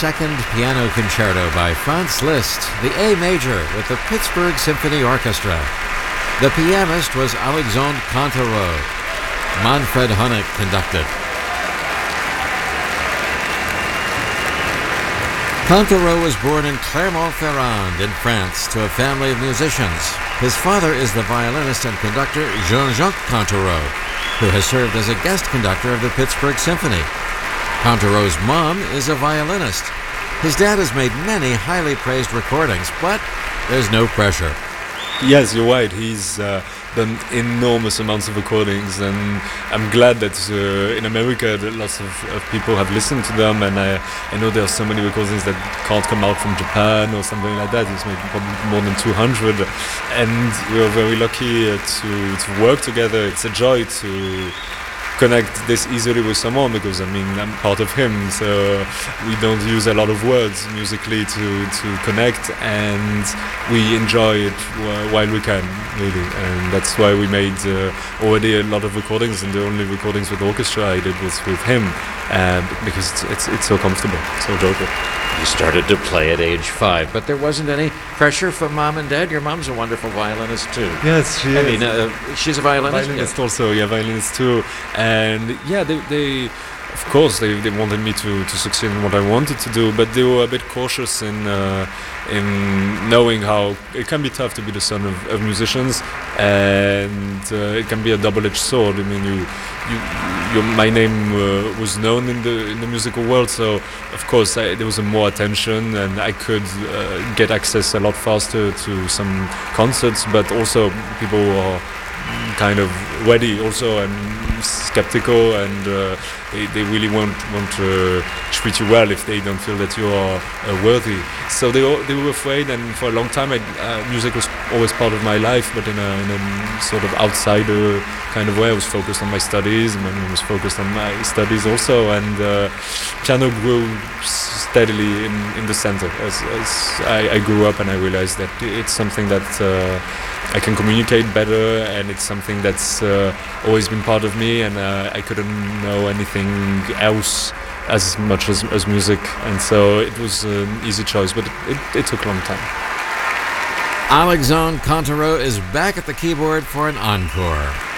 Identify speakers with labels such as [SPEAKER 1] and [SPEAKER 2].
[SPEAKER 1] Second Piano Concerto by Franz Liszt, the A major with the Pittsburgh Symphony Orchestra. The pianist was Alexandre Cantereau. Manfred Honeck conducted. Cantereau was born in Clermont-Ferrand in France to a family of musicians. His father is the violinist and conductor Jean-Jacques Cantereau, who has served as a guest conductor of the Pittsburgh Symphony. Cantereau's mom is a violinist. His dad has made many highly praised recordings, but there's no pressure.
[SPEAKER 2] Yes, you're right. He's done enormous amounts of recordings, and I'm glad that in America that lots of people have listened to them, and I know there are so many recordings that can't come out from Japan or something like that. He's made probably more than 200, and we are very lucky to work together. It's a joy to connect this easily with someone, because I mean I'm part of him, so we don't use a lot of words musically to connect, and we enjoy it while we can, really. And that's why we made already a lot of recordings, and the only recordings with orchestra I did was with him, because it's so comfortable, so joyful.
[SPEAKER 1] You started to play at age 5, but there wasn't any pressure from mom and dad. Your mom's a wonderful violinist too.
[SPEAKER 2] Yes, she is.
[SPEAKER 1] I mean, she's a violinist.
[SPEAKER 2] Violinist also, yeah, violinist too. And yeah, they of course they wanted me to succeed in what I wanted to do, but they were a bit cautious in knowing how it can be tough to be the son of musicians, and it can be a double-edged sword. I mean, my name was known in the musical world, so of course there was more attention, and I could get access a lot faster to some concerts, but also people were kind of ready also and skeptical, and they really won't treat you well if they don't feel that you are worthy. So they were afraid, and for a long time music was always part of my life, but in a sort of outsider kind of way. I was focused on my studies, and my mom was focused on my studies also, and piano grew steadily in the center as I grew up, and I realized that it's something that I can communicate better, and it's something that's always been part of me, and I couldn't know anything else as much as music, and so it was an easy choice, but it took a long time.
[SPEAKER 1] Alexandre Cantereau is back at the keyboard for an encore.